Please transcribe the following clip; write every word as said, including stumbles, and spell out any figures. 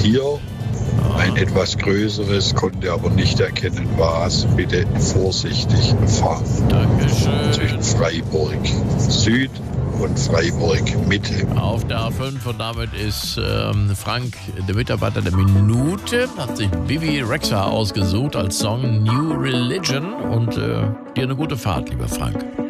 Tier. Ein etwas größeres, konnte aber nicht erkennen, was. Bitte vorsichtig fahren. Dankeschön. Zwischen Freiburg Süd und Freiburg Mitte. Auf der A fünf und damit ist ähm, Frank, der Mitarbeiter der Minute, hat sich Bibi Rexha ausgesucht als Song New Religion und äh, dir eine gute Fahrt, lieber Frank.